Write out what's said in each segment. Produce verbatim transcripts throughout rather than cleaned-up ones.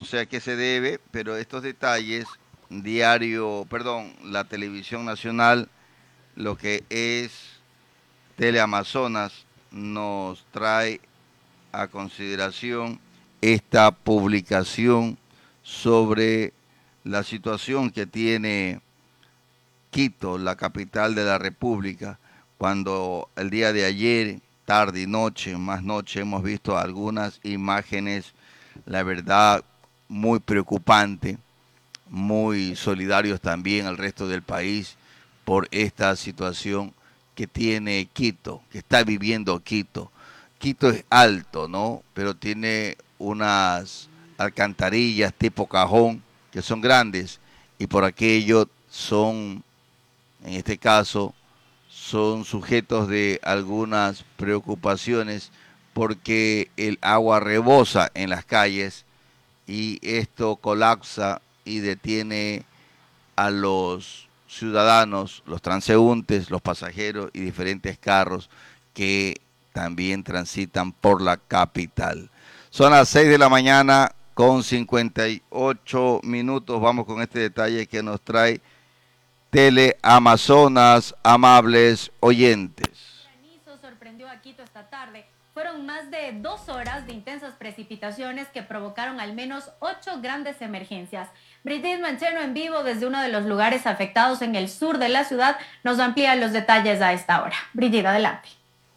sé a qué se debe, pero estos detalles, diario, perdón, la televisión nacional, lo que es Teleamazonas, nos trae a consideración esta publicación sobre la situación que tiene Quito, la capital de la República, cuando el día de ayer, tarde y noche, más noche, hemos visto algunas imágenes, la verdad, muy preocupante, muy solidarios también al resto del país por esta situación que tiene Quito, que está viviendo Quito. Quito es alto, ¿no? Pero tiene unas alcantarillas tipo cajón que son grandes y por aquello son, en este caso, son sujetos de algunas preocupaciones porque el agua rebosa en las calles y esto colapsa y detiene a los ciudadanos, los transeúntes, los pasajeros y diferentes carros que también transitan por la capital. Son las seis de la mañana con cincuenta y ocho minutos. Vamos con este detalle que nos trae Teleamazonas, amables oyentes. Granizo sorprendió a Quito esta tarde. Fueron más de dos horas de intensas precipitaciones que provocaron al menos ocho grandes emergencias. Brigitte Mancheno en vivo desde uno de los lugares afectados en el sur de la ciudad nos amplía los detalles a esta hora. Brigitte, adelante.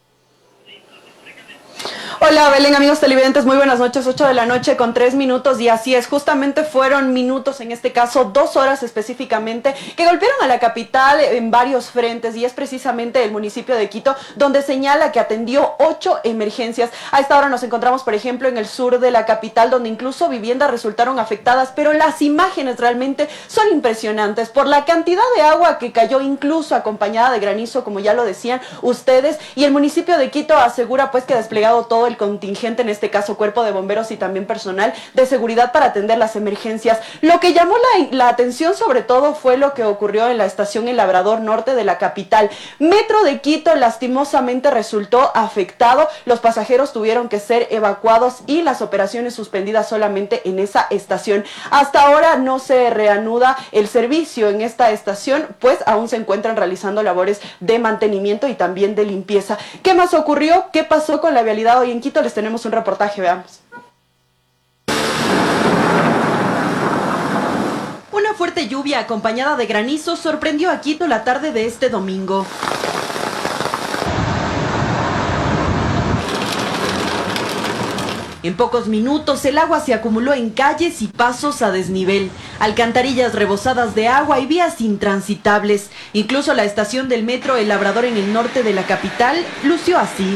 Hola Belén, amigos televidentes, muy buenas noches, ocho de la noche con tres minutos y así es, justamente fueron minutos, en este caso dos horas específicamente, que golpearon a la capital en varios frentes y es precisamente el municipio de Quito donde señala que atendió ocho emergencias. A esta hora nos encontramos, por ejemplo, en el sur de la capital donde incluso viviendas resultaron afectadas, pero las imágenes realmente son impresionantes por la cantidad de agua que cayó, incluso acompañada de granizo, como ya lo decían ustedes, y el municipio de Quito asegura pues que ha desplegado todo el contingente, en este caso cuerpo de bomberos y también personal de seguridad para atender las emergencias. Lo que llamó la, la atención sobre todo fue lo que ocurrió en la estación El Labrador Norte de la capital. Metro de Quito lastimosamente resultó afectado, los pasajeros tuvieron que ser evacuados y las operaciones suspendidas solamente en esa estación. Hasta ahora no se reanuda el servicio en esta estación, pues aún se encuentran realizando labores de mantenimiento y también de limpieza. ¿Qué más ocurrió? ¿Qué pasó con la vialidad hoy en Quito? Les tenemos un reportaje, veamos. Una fuerte lluvia acompañada de granizo sorprendió a Quito la tarde de este domingo. En pocos minutos el agua se acumuló en calles y pasos a desnivel, alcantarillas rebosadas de agua y vías intransitables. Incluso la estación del metro El Labrador en el norte de la capital lució así.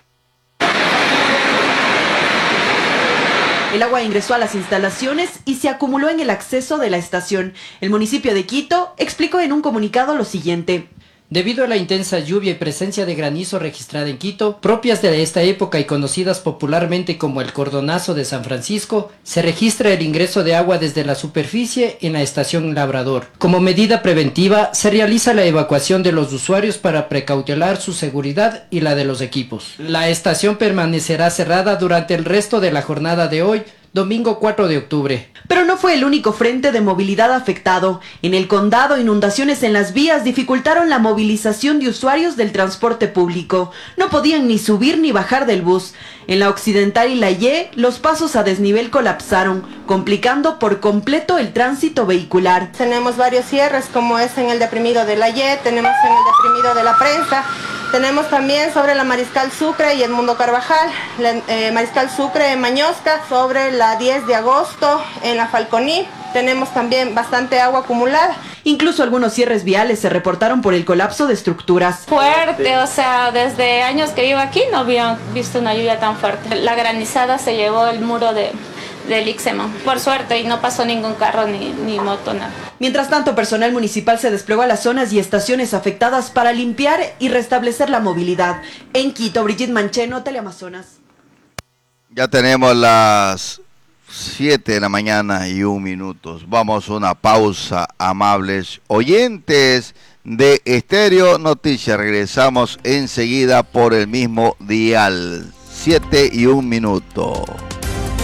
El agua ingresó a las instalaciones y se acumuló en el acceso de la estación. El municipio de Quito explicó en un comunicado lo siguiente. Debido a la intensa lluvia y presencia de granizo registrada en Quito, propias de esta época y conocidas popularmente como el cordonazo de San Francisco, se registra el ingreso de agua desde la superficie en la estación Labrador. Como medida preventiva, se realiza la evacuación de los usuarios para precautelar su seguridad y la de los equipos. La estación permanecerá cerrada durante el resto de la jornada de hoy, domingo cuatro de octubre. Pero no fue el único frente de movilidad afectado. En el condado, inundaciones en las vías dificultaron la movilización de usuarios del transporte público. No podían ni subir ni bajar del bus. En la Occidental y la Y, los pasos a desnivel colapsaron, complicando por completo el tránsito vehicular. Tenemos varios cierres, como es en el deprimido de la Y, tenemos en el deprimido de la Prensa. Tenemos también sobre la Mariscal Sucre y Edmundo Carvajal, la, eh, Mariscal Sucre en Mañosca, sobre la diez de agosto en la Falconí. Tenemos también bastante agua acumulada. Incluso algunos cierres viales se reportaron por el colapso de estructuras. Fuerte, o sea, desde años que vivo aquí no había visto una lluvia tan fuerte. La granizada se llevó el muro de... del Ixema, por suerte, y no pasó ningún carro ni, ni moto, nada. Mientras tanto, personal municipal se desplegó a las zonas y estaciones afectadas para limpiar y restablecer la movilidad. En Quito, Brigitte Mancheno, Teleamazonas. Ya tenemos las siete de la mañana y un minutos. Vamos a una pausa, amables oyentes de Estéreo Noticias. Regresamos enseguida por el mismo dial. Siete y un minuto.